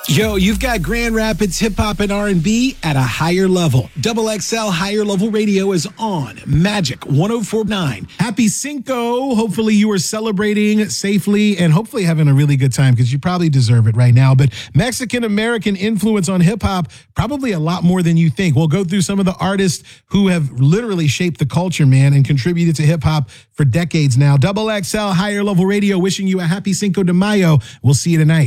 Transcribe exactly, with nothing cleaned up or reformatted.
Yo, you've got Grand Rapids hip hop and R and B at a higher level. Double X L Higher Level Radio is on Magic one oh four point nine. Happy Cinco. Hopefully you are celebrating safely and hopefully having a really good time because you probably deserve it right now. But Mexican-American influence on hip-hop, probably a lot more than you think. We'll go through some of the artists who have literally shaped the culture, man, and contributed to hip-hop for decades now. Double X L Higher Level Radio wishing you a happy Cinco de Mayo. We'll see you tonight.